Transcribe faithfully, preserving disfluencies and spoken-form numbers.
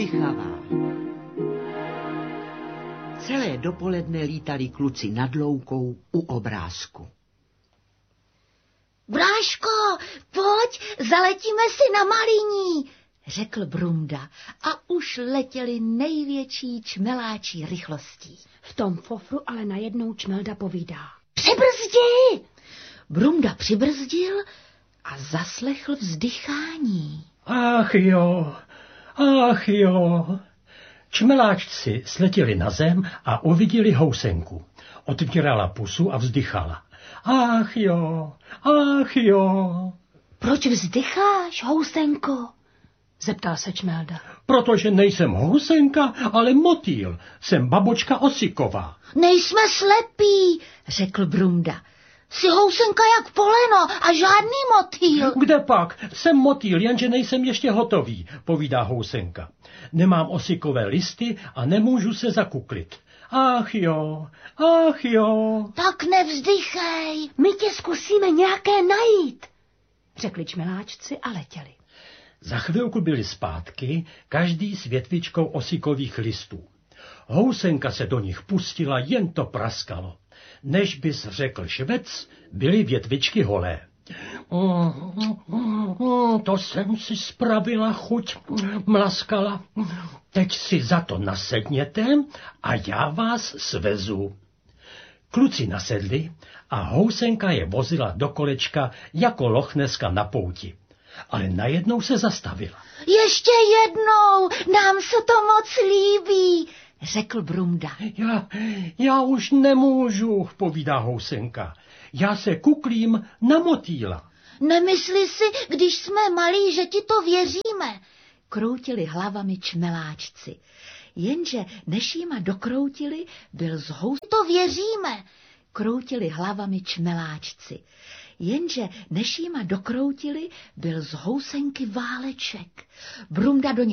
Chavá. Celé dopoledne lítali kluci nad loukou u obrázku. Bráško, pojď, zaletíme si na Maliní, řekl Brunda a už letěli největší čmeláčí rychlostí. V tom fofru ale najednou Čmelda povídá. Přibrzdi! Brunda přibrzdil a zaslechl vzdychání. Ach jo, ach jo. Čmeláčci sletěli na zem a uviděli housenku. Otvírala pusu a vzdychala. Ach jo, ach jo. Proč vzdycháš, housenko? Zeptal se Čmelda. Protože nejsem housenka, ale motýl. Jsem babočka Osiková. Nejsme slepí, řekl Brunda. Jsi housenka jak poleno a žádný motýl. Kde pak? Jsem motýl, jenže nejsem ještě hotový, povídá housenka. Nemám osikové listy a nemůžu se zakuklit. Ach jo, ach jo. Tak nevzdychej. My tě zkusíme nějaké najít, řekli čmeláčci a letěli. Za chvilku byli zpátky, každý s větvičkou osikových listů. Housenka se do nich pustila, jen to praskalo. Než bys řekl švec, byly větvičky holé. Mm, mm, mm, to jsem si spravila chuť, mlaskala. Teď si za to nasedněte a já vás svezu. Kluci nasedli a housenka je vozila do kolečka jako lochneska na pouti. Ale najednou se zastavila. Ještě jednou, nám se to moc líbí, řekl Brunda. Já, já už nemůžu, povídá housenka. Já se kuklím na motýla. Nemysli si, když jsme malí, že ti to věříme, kroutili hlavami čmeláčci. Jenže než jima dokroutili, byl z housenky. To věříme, kroutili hlavami čmeláčci. Jenže než jima dokroutili, byl z housenky váleček. Brunda do něj